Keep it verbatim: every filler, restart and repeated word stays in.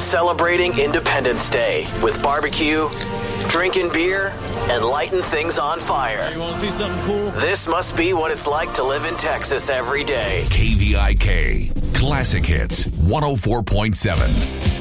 celebrating Independence Day with barbecue, drinking beer, and lighting things on fire. You want to see something cool? This must be what it's like to live in Texas every day. K V I K, Classic Hits, one oh four point seven.